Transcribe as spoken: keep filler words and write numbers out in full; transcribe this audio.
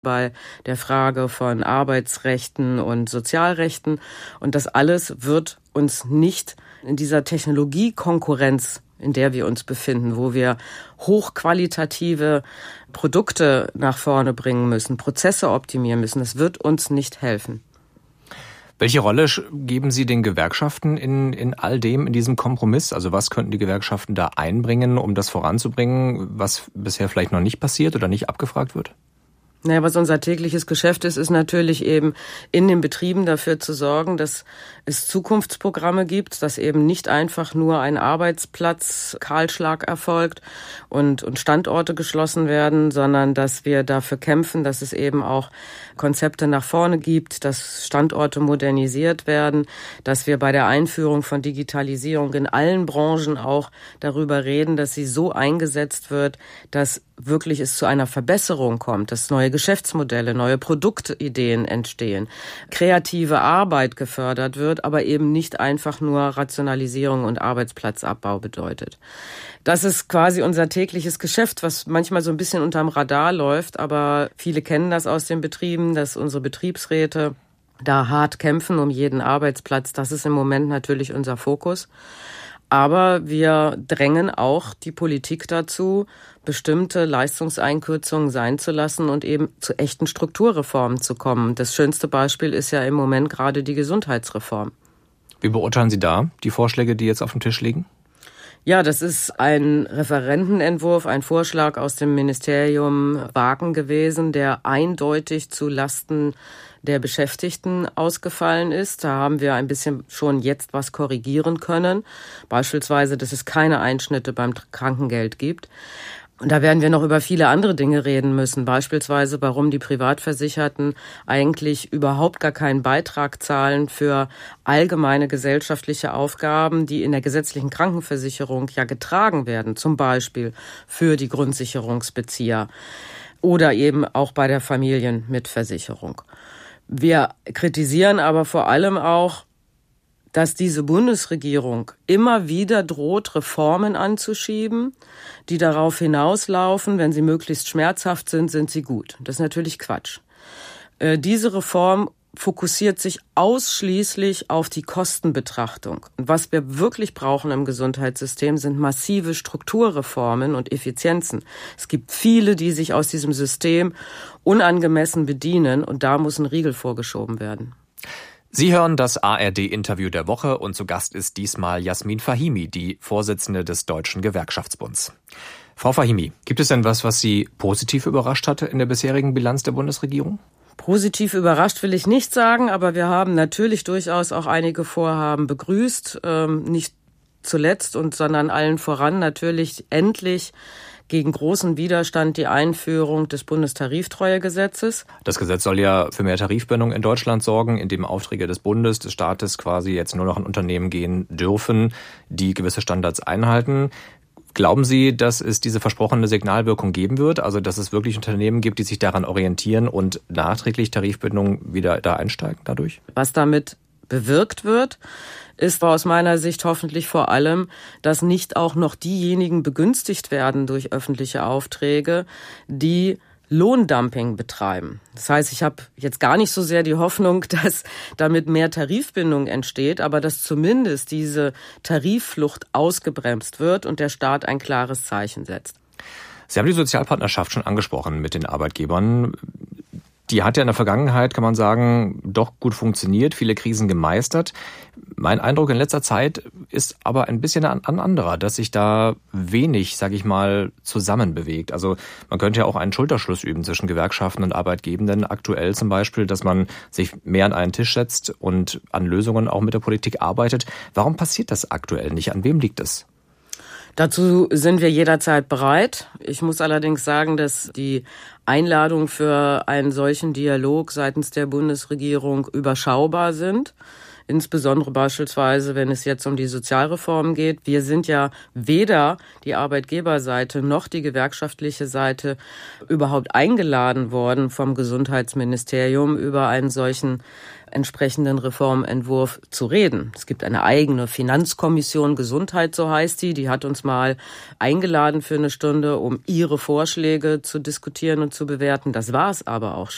bei der Frage von Arbeitsrechten und Sozialrechten. Und das alles wird uns nicht in dieser Technologiekonkurrenz, in der wir uns befinden, wo wir hochqualitative Produkte nach vorne bringen müssen, Prozesse optimieren müssen, das wird uns nicht helfen. Welche Rolle geben Sie den Gewerkschaften in, in all dem, in diesem Kompromiss? Also was könnten die Gewerkschaften da einbringen, um das voranzubringen, was bisher vielleicht noch nicht passiert oder nicht abgefragt wird? Naja, was unser tägliches Geschäft ist, ist natürlich eben in den Betrieben dafür zu sorgen, dass es Zukunftsprogramme gibt, dass eben nicht einfach nur ein Arbeitsplatz Kahlschlag erfolgt und, und Standorte geschlossen werden, sondern dass wir dafür kämpfen, dass es eben auch Konzepte nach vorne gibt, dass Standorte modernisiert werden, dass wir bei der Einführung von Digitalisierung in allen Branchen auch darüber reden, dass sie so eingesetzt wird, dass wirklich es zu einer Verbesserung kommt, dass neue Geschäftsmodelle, neue Produktideen entstehen, kreative Arbeit gefördert wird, aber eben nicht einfach nur Rationalisierung und Arbeitsplatzabbau bedeutet. Das ist quasi unser tägliches Geschäft, was manchmal so ein bisschen unterm Radar läuft, aber viele kennen das aus den Betrieben, dass unsere Betriebsräte da hart kämpfen um jeden Arbeitsplatz. Das ist im Moment natürlich unser Fokus. Aber wir drängen auch die Politik dazu, bestimmte Leistungseinkürzungen sein zu lassen und eben zu echten Strukturreformen zu kommen. Das schönste Beispiel ist ja im Moment gerade die Gesundheitsreform. Wie beurteilen Sie da die Vorschläge, die jetzt auf dem Tisch liegen? Ja, das ist ein Referentenentwurf, ein Vorschlag aus dem Ministerium Wagen gewesen, der eindeutig zu Lasten der Beschäftigten ausgefallen ist. Da haben wir ein bisschen schon jetzt was korrigieren können. Beispielsweise, dass es keine Einschnitte beim Krankengeld gibt. Und da werden wir noch über viele andere Dinge reden müssen. Beispielsweise, warum die Privatversicherten eigentlich überhaupt gar keinen Beitrag zahlen für allgemeine gesellschaftliche Aufgaben, die in der gesetzlichen Krankenversicherung ja getragen werden. Zum Beispiel für die Grundsicherungsbezieher oder eben auch bei der Familienmitversicherung. Wir kritisieren aber vor allem auch, dass diese Bundesregierung immer wieder droht, Reformen anzuschieben, die darauf hinauslaufen, wenn sie möglichst schmerzhaft sind, sind sie gut. Das ist natürlich Quatsch. Äh, diese Reform fokussiert sich ausschließlich auf die Kostenbetrachtung. Und was wir wirklich brauchen im Gesundheitssystem, sind massive Strukturreformen und Effizienzen. Es gibt viele, die sich aus diesem System unangemessen bedienen, und da muss ein Riegel vorgeschoben werden. Sie hören das A R D-Interview der Woche und zu Gast ist diesmal Jasmin Fahimi, die Vorsitzende des Deutschen Gewerkschaftsbunds. Frau Fahimi, gibt es denn was, was Sie positiv überrascht hatte in der bisherigen Bilanz der Bundesregierung? Positiv überrascht will ich nicht sagen, aber wir haben natürlich durchaus auch einige Vorhaben begrüßt, ähm, nicht zuletzt und sondern allen voran natürlich endlich gegen großen Widerstand die Einführung des Bundestariftreuegesetzes. Das Gesetz soll ja für mehr Tarifbindung in Deutschland sorgen, indem Aufträge des Bundes, des Staates quasi jetzt nur noch an Unternehmen gehen dürfen, die gewisse Standards einhalten. Glauben Sie, dass es diese versprochene Signalwirkung geben wird? Also, dass es wirklich Unternehmen gibt, die sich daran orientieren und nachträglich Tarifbindung wieder da einsteigen dadurch? Was damit bewirkt wird, ist aus meiner Sicht hoffentlich vor allem, dass nicht auch noch diejenigen begünstigt werden durch öffentliche Aufträge, die Lohndumping betreiben. Das heißt, ich habe jetzt gar nicht so sehr die Hoffnung, dass damit mehr Tarifbindung entsteht, aber dass zumindest diese Tarifflucht ausgebremst wird und der Staat ein klares Zeichen setzt. Sie haben die Sozialpartnerschaft schon angesprochen mit den Arbeitgebern. Die hat ja in der Vergangenheit, kann man sagen, doch gut funktioniert, viele Krisen gemeistert. Mein Eindruck in letzter Zeit ist aber ein bisschen ein anderer, dass sich da wenig, sage ich mal, zusammenbewegt. Also man könnte ja auch einen Schulterschluss üben zwischen Gewerkschaften und Arbeitgebenden. Aktuell zum Beispiel, dass man sich mehr an einen Tisch setzt und an Lösungen auch mit der Politik arbeitet. Warum passiert das aktuell nicht? An wem liegt es? Dazu sind wir jederzeit bereit. Ich muss allerdings sagen, dass die Einladungen für einen solchen Dialog seitens der Bundesregierung überschaubar sind. Insbesondere beispielsweise, wenn es jetzt um die Sozialreform geht. Wir sind ja weder die Arbeitgeberseite noch die gewerkschaftliche Seite überhaupt eingeladen worden vom Gesundheitsministerium über einen solchen entsprechenden Reformentwurf zu reden. Es gibt eine eigene Finanzkommission Gesundheit, so heißt die. Die hat uns mal eingeladen für eine Stunde, um ihre Vorschläge zu diskutieren und zu bewerten. Das war es aber auch schon.